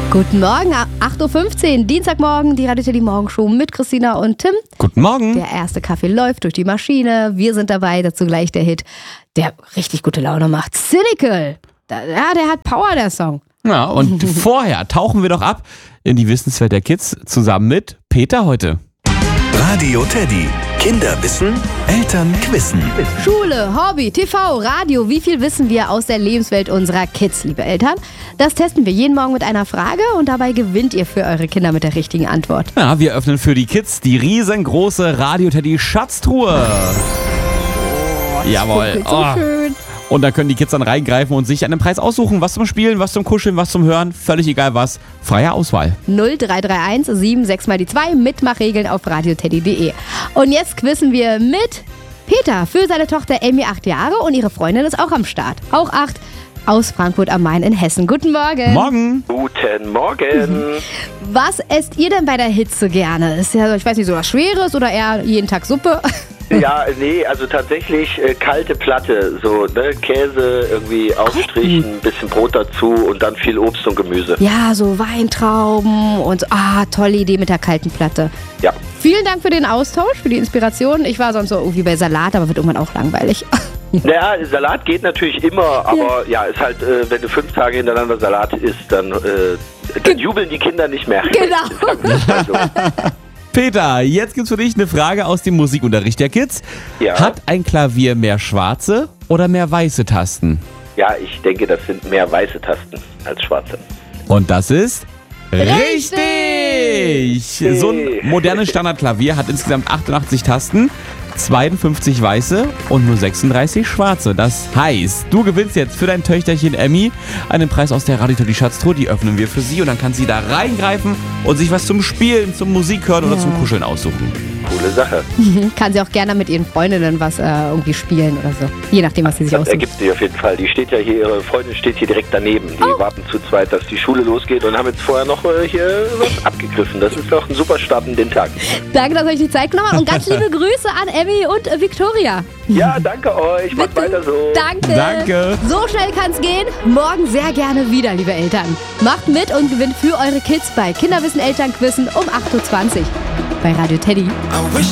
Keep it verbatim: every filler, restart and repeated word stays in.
Guten Morgen, acht Uhr fünfzehn, Dienstagmorgen, die Radio Teddy Morgenshow mit Christina und Tim. Guten Morgen. Der erste Kaffee läuft durch die Maschine. Wir sind dabei, dazu gleich der Hit, der richtig gute Laune macht. Cynical. Da, ja, der hat Power, der Song. Ja, und vorher tauchen wir doch ab in die Wissenswelt der Kids zusammen mit Peter heute. Radio Teddy. Kinder wissen, Eltern quissen. Schule, Hobby, T V, Radio. Wie viel wissen wir aus der Lebenswelt unserer Kids, liebe Eltern? Das testen wir jeden Morgen mit einer Frage und dabei gewinnt ihr für eure Kinder mit der richtigen Antwort. Ja, wir öffnen für die Kids die riesengroße Radio Teddy Schatztruhe. Oh, Jawohl. So Oh. schön. Und da können die Kids dann reingreifen und sich einen Preis aussuchen. Was zum Spielen, was zum Kuscheln, was zum Hören. Völlig egal was. Freie Auswahl. null drei drei eins sieben sechs mal die zwei. Mitmachregeln auf radioteddy punkt de. Und jetzt quizzen wir mit Peter für seine Tochter Amy, acht Jahre. Und ihre Freundin ist auch am Start. Auch acht. Aus Frankfurt am Main in Hessen. Guten Morgen. Morgen. Guten Morgen. Was esst ihr denn bei der Hitze gerne? Ist ja, ich weiß nicht, so was Schweres oder eher jeden Tag Suppe? Ja, nee, also tatsächlich äh, kalte Platte, so ne, Käse irgendwie aufstrichen, ein bisschen Brot dazu und dann viel Obst und Gemüse. Ja, so Weintrauben und so. Ah, tolle Idee mit der kalten Platte. Ja. Vielen Dank für den Austausch, für die Inspiration. Ich war sonst so irgendwie bei Salat, aber wird irgendwann auch langweilig. Naja, Salat geht natürlich immer, aber ja, ja ist halt, äh, wenn du fünf Tage hintereinander Salat isst, dann, äh, dann jubeln die Kinder nicht mehr. Genau. Also, Peter, jetzt gibt's für dich eine Frage aus dem Musikunterricht der Kids. Ja. Hat ein Klavier mehr schwarze oder mehr weiße Tasten? ja, ich denke, das sind mehr weiße Tasten als schwarze. Und das ist richtig! So ein Hey. modernes Standardklavier hat insgesamt achtundachtzig Tasten, zweiundfünfzig weiße und nur sechsunddreißig schwarze. Das heißt, du gewinnst jetzt für dein Töchterchen Emmy einen Preis aus der Radio Teddy Schatztruhe. Die öffnen wir für sie und dann kann sie da reingreifen und sich was zum Spielen, zum Musik hören oder Ja. zum Kuscheln aussuchen. Coole Sache. Kann sie auch gerne mit ihren Freundinnen was äh, irgendwie spielen oder so. Je nachdem, was sie sich Das aussucht. ergibt sich auf jeden Fall. Die steht ja hier, ihre Freundin steht hier direkt daneben. Die Oh. warten zu zweit, dass die Schule losgeht und haben jetzt vorher noch äh, hier was abgegriffen. Das ist doch ein super Start in den Tag. Danke, dass ihr euch die Zeit genommen habt und ganz liebe Grüße an Emmy und äh, Victoria. Ja, danke euch. Macht weiter so. Danke. Danke. So schnell kann's gehen. Morgen sehr gerne wieder, liebe Eltern. Macht mit und gewinnt für eure Kids bei Kinderwissen Elternquissen um acht Uhr zwanzig bei Radio Teddy.